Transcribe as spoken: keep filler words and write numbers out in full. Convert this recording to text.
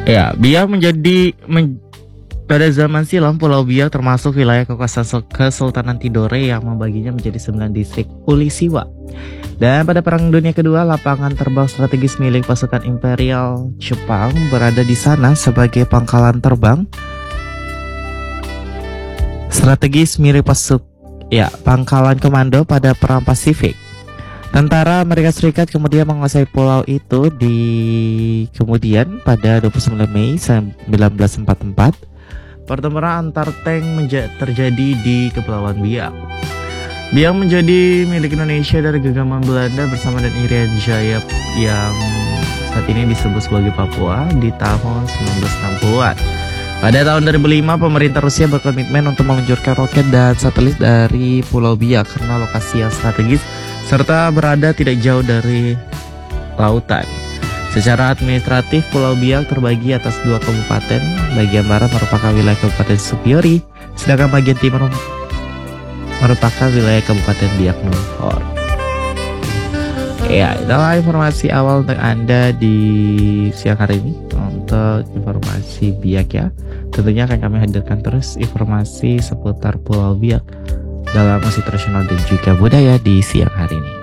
Ya, Biak menjadi men, pada zaman silam Pulau Biak termasuk wilayah kekuasaan Kesultanan Tidore yang membaginya menjadi sembilan distrik Ulisiwa. Dan pada Perang Dunia Kedua, lapangan terbang strategis milik pasukan Imperial Jepang berada di sana sebagai pangkalan terbang strategis milik pasuk ya pangkalan komando pada Perang Pasifik. Tentara Amerika Serikat kemudian menguasai pulau itu di kemudian pada dua puluh sembilan Mei seribu sembilan ratus empat puluh empat. Pertempuran antar tank terjadi di Kepulauan Biak. Biak menjadi milik Indonesia dari genggaman Belanda bersama dan Irian Jaya yang saat ini disebut sebagai Papua di tahun seribu sembilan ratus enam puluhan. Pada tahun dua ribu lima, pemerintah Rusia berkomitmen untuk meluncurkan roket dan satelit dari Pulau Biak karena lokasi yang strategis serta berada tidak jauh dari lautan. Secara administratif, Pulau Biak terbagi atas dua kabupaten. Bagian barat merupakan wilayah Kabupaten Supiori, sedangkan bagian timur merupakan wilayah Kabupaten Biak Numfor. Ya, itulah informasi awal untuk Anda di siang hari ini untuk informasi Biak ya. Tentunya akan kami hadirkan terus informasi seputar Pulau Biak dalam musik tradisional dan juga budaya di siang hari ini.